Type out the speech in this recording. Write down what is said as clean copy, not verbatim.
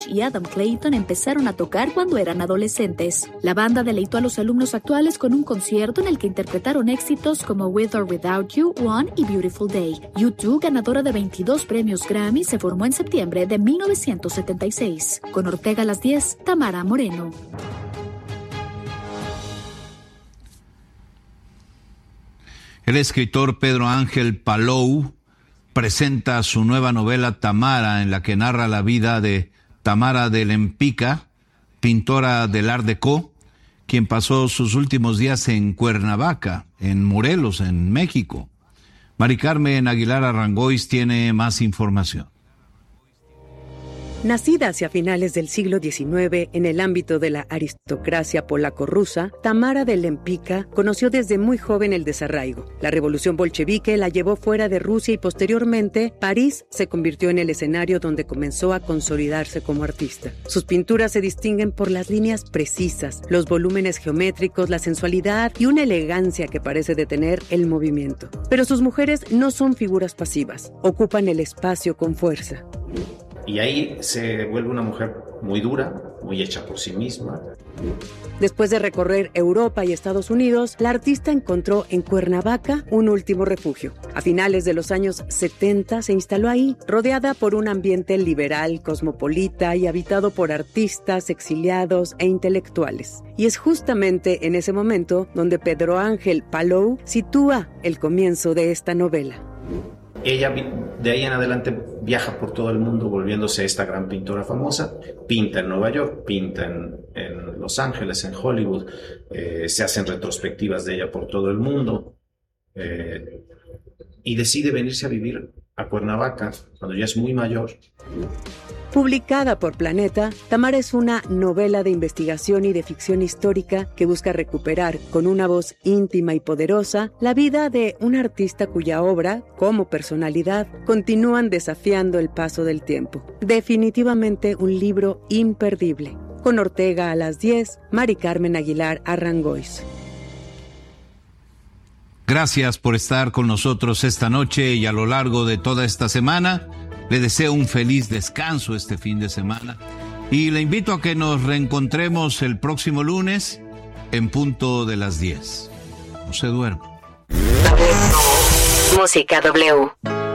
y Adam Clayton empezaron a tocar cuando eran adolescentes. La banda deleitó a los alumnos actuales con un concierto en el que interpretaron éxitos como With or Without You, One y Beautiful Day. U2, ganadora de 22 premios Grammy, se formó en septiembre de 1976. Con Ortega a las 10, Tamara Moreno. El escritor Pedro Ángel Palou presenta su nueva novela Tamara, en la que narra la vida de Tamara de Lempicka, pintora del Art Deco, quien pasó sus últimos días en Cuernavaca, en Morelos, en México. Mari Carmen Aguilar Arrangois tiene más información. Nacida hacia finales del siglo XIX en el ámbito de la aristocracia polaco-rusa, Tamara de Lempicka conoció desde muy joven el desarraigo. La revolución bolchevique la llevó fuera de Rusia y posteriormente París se convirtió en el escenario donde comenzó a consolidarse como artista. Sus pinturas se distinguen por las líneas precisas, los volúmenes geométricos, la sensualidad y una elegancia que parece detener el movimiento. Pero sus mujeres no son figuras pasivas, ocupan el espacio con fuerza. Y ahí se vuelve una mujer muy dura, muy hecha por sí misma. Después de recorrer Europa y Estados Unidos, la artista encontró en Cuernavaca un último refugio. A finales de los años 70 se instaló ahí, rodeada por un ambiente liberal, cosmopolita y habitado por artistas, exiliados e intelectuales. Y es justamente en ese momento donde Pedro Ángel Palou sitúa el comienzo de esta novela. Ella de ahí en adelante viaja por todo el mundo volviéndose esta gran pintora famosa, pinta en Nueva York, pinta en Los Ángeles, en Hollywood, se hacen retrospectivas de ella por todo el mundo y decide venirse a vivir a Cuernavaca cuando ya es muy mayor. Publicada por Planeta, Tamara es una novela de investigación y de ficción histórica que busca recuperar, con una voz íntima y poderosa, la vida de un artista cuya obra, como personalidad, continúan desafiando el paso del tiempo. Definitivamente un libro imperdible. Con Ortega a las 10, Mari Carmen Aguilar Arrangois. Gracias por estar con nosotros esta noche y a lo largo de toda esta semana. Le deseo un feliz descanso este fin de semana y le invito a que nos reencontremos el próximo lunes en punto de las 10. No se duerma. Música W.